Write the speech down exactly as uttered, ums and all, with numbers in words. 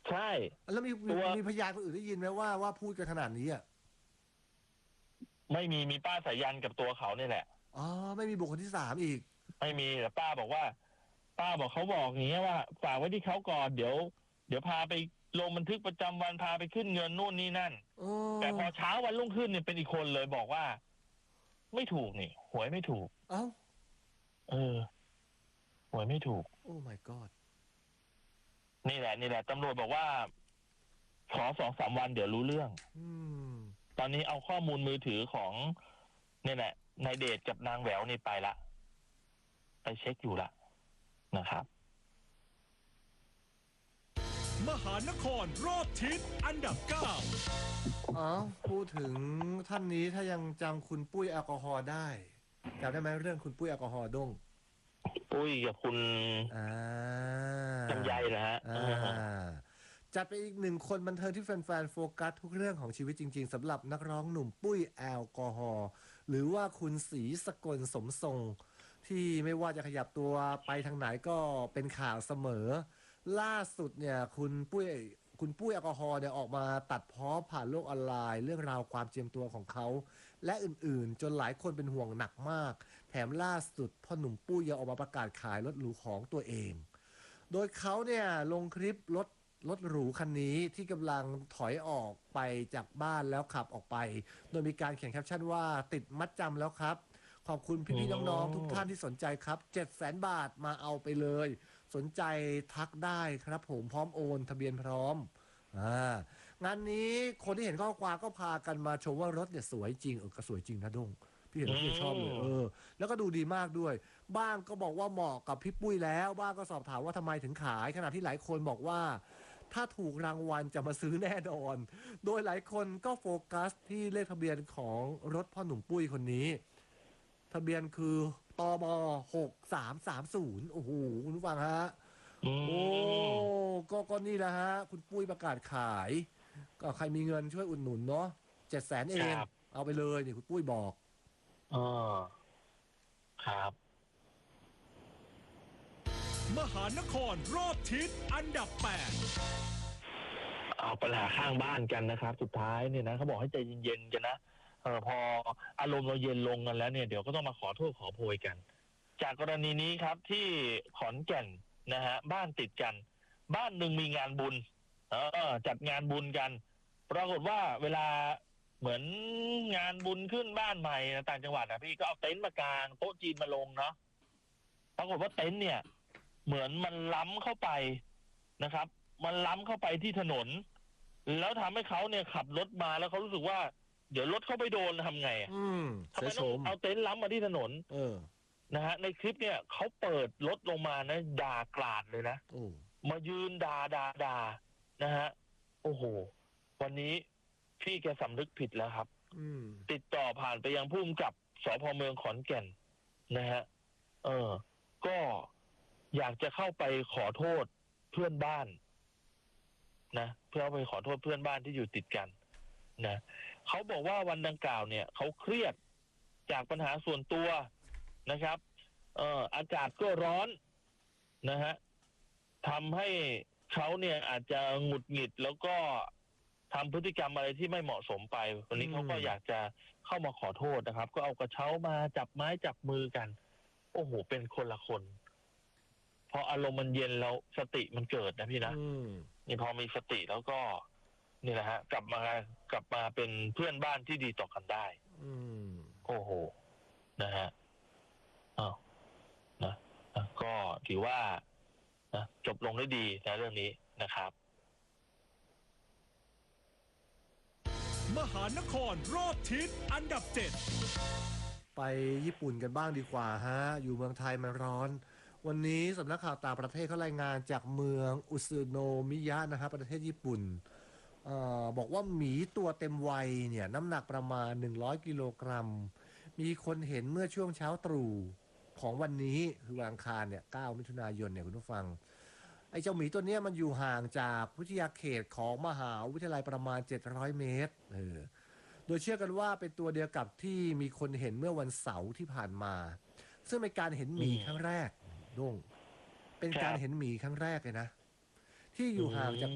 ใช่แล้วมีมีตัวมีพยานคนอื่นได้ยินไหมว่าว่าพูดกันขนาดนี้อ่ะไม่มีมีป้าสายันกับตัวเขาเนี่ยแหละอ๋อไม่มีบุคคลที่สามอีกไม่มีแต่ป้าบอกว่าป้าบอกเขาบอกอย่างเงี้ยว่าฝากไว้ที่เขาก่อนเดี๋ยวเดี๋ยวพาไปลงบันทึกประจำวันพาไปขึ้นเงินนู่นนี่นั่นโอ้แต่พอเช้าวันรุ่งขึ้นเนี่ยเป็นอีกคนเลยบอกว่าไม่ถูกนี่หวยไม่ถูกเอ้าเออหวยไม่ถูกโอ้ my god นี่แหละนี่แหละตำรวจบอกว่าขอสองสามวันเดี๋ยวรู้เรื่องอืมตอนนี้เอาข้อมูลมือถือของเนี่ยแหละนายเดชกับนางแหววนี่ไปละไปเช็คอยู่ละนะครับมหานครรอบทิศอันดับเก้าอ๋อพูดถึงท่านนี้ถ้ายังจำคุณปุ้ยแอลกอฮอล์ได้จำได้ไหมเรื่องคุณปุ้ยแอลกอฮอล์ด้งปุ้ยกับคุณอ่าลำไยนะฮะอ่าจัดไปอีกหนึ่งคนบันเทิงที่แฟนๆโฟกัสทุกเรื่องของชีวิตจริงๆสำหรับนักร้องหนุ่มปุ้ยแอลกอฮอล์หรือว่าคุณศรีสกลสมทรงที่ไม่ว่าจะขยับตัวไปทางไหนก็เป็นข่าวเสมอล่าสุดเนี่ยคุณปุ้ยคุณปุ้ยแอลกอฮอล์เนี่ยออกมาตัดพ้อผ่านโลกออนไลน์เรื่องราวความเจียมตัวของเขาและอื่นๆจนหลายคนเป็นห่วงหนักมากแถมล่าสุดพ่อหนุ่มปุ้ยยังออกมาประกาศขายรถหรูของตัวเองโดยเขาเนี่ยลงคลิปรถรถหรูคันนี้ที่กำลังถอยออกไปจากบ้านแล้วขับออกไปโดยมีการเขียนแคปชั่นว่าติดมัดจำแล้วครับขอบคุณพี่ๆน้องๆทุกท่านที่สนใจครับ เจ็ดแสน บาทมาเอาไปเลยสนใจทักได้ครับผมพร้อมโอนทะเบียนพร้อมอ่างานนี้คนที่เห็นข้อความก็พากันมาชมว่ารถเนี่ยสวยจริงเออก็สวยจริงนะดงพี่เห็นแล้วพี่ชอบเลยเออแล้วก็ดูดีมากด้วยบ้างก็บอกว่าเหมาะกับพี่ปุ้ยแล้วบ้างก็สอบถามว่าทำไมถึงขายขณะที่หลายคนบอกว่าถ้าถูกรางวัลจะมาซื้อแน่นอนโดยหลายคนก็โฟกัสที่เลขทะเบียนของรถพ่อหนุ่มปุ้ยคนนี้ทะเบียนคือตมหกสามสามศูนย์โอ้โหคุณผู้ฟังฮะโอ้ก็ก็นี่แหละฮะคุณปุ้ยประกาศขายก็ใครมีเงินช่วยอุดหนุนเนาะเจ็ดแสนเองเอาไปเลยนี่คุณปุ้ยบอกอ๋อครับมหานครรอบทิศอันดับแปดเอาปัญหาข้างบ้านกันนะครับสุดท้ายเนี่ยนะเขาบอกให้ใจเย็นๆกันนะเออพออารมณ์เราเย็นลงกันแล้วเนี่ยเดี๋ยวก็ต้องมาขอโทษขอโพยกันจากกรณีนี้ครับที่ขอนแก่นนะฮะบ้านติดกันบ้านหนึ่งมีงานบุญเออจัดงานบุญกันปรากฏว่าเวลาเหมือนงานบุญขึ้นบ้านใหม่ต่างจังหวัดนะพี่ก็เอาเต็นท์มากางโต๊ะจีนมาลงเนาะปรากฏว่าเต็นท์เนี่ยเหมือนมันล้ำเข้าไปนะครับมันล้ำเข้าไปที่ถนนแล้วทำให้เขาเนี่ยขับรถมาแล้วเขารู้สึกว่าเดี๋ยวรถเขาไปโดนทำไงอ่ะทำไมต้องเอาเต็นท์ล้ำมาที่ถนนเออนะฮะในคลิปเนี่ยเขาเปิดรถลงมานะด่ากราดเลยนะมายืนด่าด่าด่านะฮะโอ้โหวันนี้พี่แกสำนึกผิดแล้วครับติดต่อผ่านไปยังผู้กำกับสภ.เมืองขอนแก่นนะฮะเออก็อยากจะเข้าไปขอโทษเพื่อนบ้านนะเพื่อไปขอโทษเพื่อนบ้านที่อยู่ติดกันนะเขาบอกว่าวันดังกล่าวเนี่ยเขาเครียดจากปัญหาส่วนตัวนะครับเอ่ออากาศก็ร้อนนะฮะทำให้เขาเนี่ยอาจจะหงุดหงิดแล้วก็ทำพฤติกรรมอะไรที่ไม่เหมาะสมไปวันนี้เขาก็อยากจะเข้ามาขอโทษนะครับก็เอากระเช้ามาจับไม้จับมือกันโอ้โหเป็นคนละคนพออารมณ์มันเย็นแล้วสติมันเกิดนะพี่นะนี่พอมีสติแล้วก็นี่แหละฮะกลับมากลับมาเป็นเพื่อนบ้านที่ดีต่อกันได้อืมโอ้โหนะฮะอ้าวนะนะก็ถือว่านะจบลงได้ดีนะเรื่องนี้นะครับมหานครรอบทิศอันดับเจ็ดไปญี่ปุ่นกันบ้างดีกว่าฮะอยู่เมืองไทยมันร้อนวันนี้สำนักข่าวต่างประเทศเขารายงานจากเมืองอุซึโนมิยะนะครับประเทศญี่ปุ่นเอ่อบอกว่าหมีตัวเต็มวัยเนี่ยน้ำหนักประมาณหนึ่งร้อยกิโลกรัมมีคนเห็นเมื่อช่วงเช้าตรู่ของวันนี้คือวันอังคารเนี่ยเก้ามิถุนายนเนี่ยคุณผู้ฟังไอ้เจ้าหมีตัวนี้มันอยู่ห่างจากวิทยาเขตของมหาวิทยาลัยประมาณเจ็ดร้อยเมตรเออโดยเชื่อกันว่าเป็นตัวเดียวกับที่มีคนเห็นเมื่อวันเสาร์ที่ผ่านมาซึ่งเป็นการเห็นหมีครั้งแรกดงเป็นการเห็นหมีครั้งแรกเลยนะที่อยู่ห่างจาก